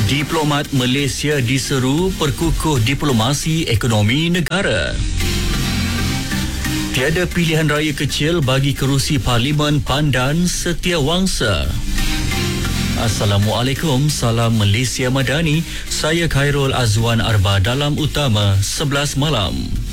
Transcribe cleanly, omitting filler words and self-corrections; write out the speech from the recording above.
Diplomat Malaysia diseru perkukuh diplomasi ekonomi negara. Tiada pilihan raya kecil bagi kerusi Parlimen Pandan Setiawangsa. Assalamualaikum, salam Malaysia Madani. Saya Khairul Azwan Arba dalam Utama 11 malam.